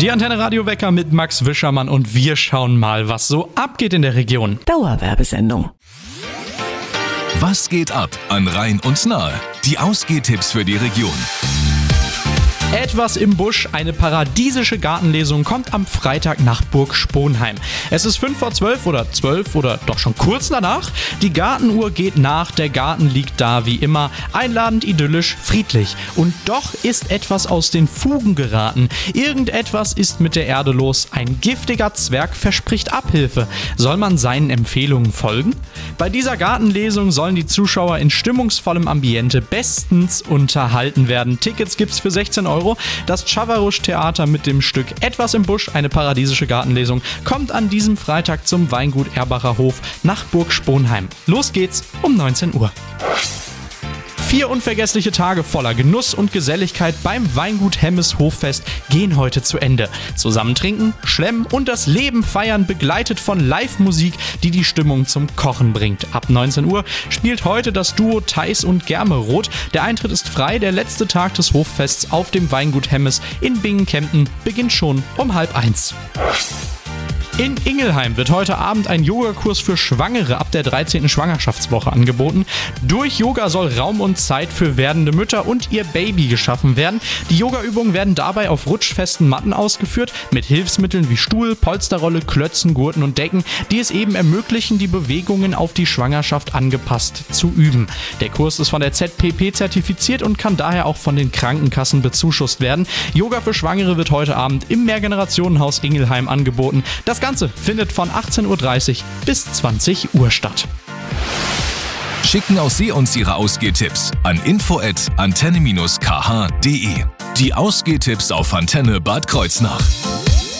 Die Antenne Radio Wecker mit Max Wischermann und wir schauen mal, was so abgeht in der Region. Dauerwerbesendung. Was geht ab an Rhein und Nahe? Die Ausgehtipps für die Region. Etwas im Busch, eine paradiesische Gartenlesung kommt am Freitag nach Burg Sponheim. Es ist 11:05 oder 12 oder doch schon kurz danach. Die Gartenuhr geht nach, der Garten liegt da wie immer, einladend, idyllisch, friedlich. Und doch ist etwas aus den Fugen geraten. Irgendetwas ist mit der Erde los. Ein giftiger Zwerg verspricht Abhilfe. Soll man seinen Empfehlungen folgen? Bei dieser Gartenlesung sollen die Zuschauer in stimmungsvollem Ambiente bestens unterhalten werden. Tickets gibt's für 16 €. Das Chavarusch-Theater mit dem Stück Etwas im Busch, eine paradiesische Gartenlesung, kommt an diesem Freitag zum Weingut Erbacher Hof nach Burg Sponheim. Los geht's um 19 Uhr. 4 unvergessliche Tage voller Genuss und Geselligkeit beim Weingut Hemmes Hoffest gehen heute zu Ende. Zusammen trinken, schlemmen und das Leben feiern, begleitet von Live-Musik, die die Stimmung zum Kochen bringt. Ab 19 Uhr spielt heute das Duo Theis und Germeroth. Der Eintritt ist frei, der letzte Tag des Hoffests auf dem Weingut Hemmes in Bingen-Kempten beginnt schon um 12:30. In Ingelheim wird heute Abend ein Yogakurs für Schwangere ab der 13. Schwangerschaftswoche angeboten. Durch Yoga soll Raum und Zeit für werdende Mütter und ihr Baby geschaffen werden. Die Yogaübungen werden dabei auf rutschfesten Matten ausgeführt, mit Hilfsmitteln wie Stuhl, Polsterrolle, Klötzen, Gurten und Decken, die es eben ermöglichen, die Bewegungen auf die Schwangerschaft angepasst zu üben. Der Kurs ist von der ZPP zertifiziert und kann daher auch von den Krankenkassen bezuschusst werden. Yoga für Schwangere wird heute Abend im Mehrgenerationenhaus Ingelheim angeboten. Das Ganze findet von 18:30 bis 20 Uhr statt. Schicken auch Sie uns Ihre Ausgehtipps an info@antenne-kh.de. Die Ausgehtipps auf Antenne Bad Kreuznach.